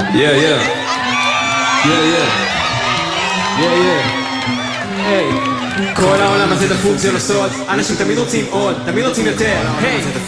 כל העולם הזה דפוק זה לא סוד, אנשים תמיד רוצים עוד, תמיד רוצים יותר, היי,